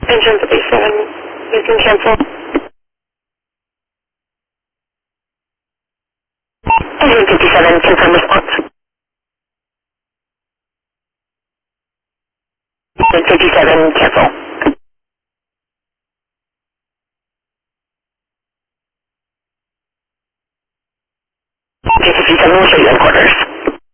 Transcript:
Engine 57, you can cancel. Engine 57, confirm response. Engine 57, cancel. Engine 57 will show you in quarters.